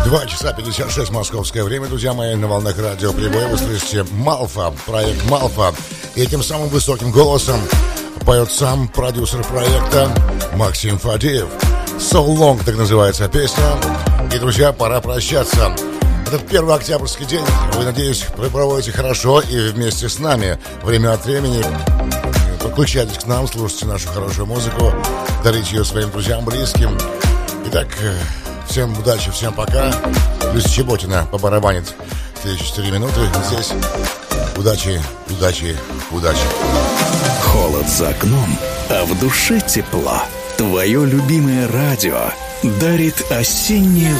2 часа 56 московское время, друзья мои, на волнах радио Прибой вы слышите Малфа, проект Малфа. И этим самым высоким голосом поет сам продюсер проекта Максим Фадеев. So Long, так называется песня. И, друзья, пора прощаться. Этот 1 октябрьский день, вы, надеюсь, вы проводите хорошо и вместе с нами. Время от времени подключайтесь к нам, слушайте нашу хорошую музыку, дарите ее своим друзьям, близким. Итак, всем удачи, всем пока. Люся Чеботина побарабанит следующие 4 минуты. Здесь удачи, удачи, удачи. Холод за окном, а в душе тепло. Твое любимое радио дарит осеннее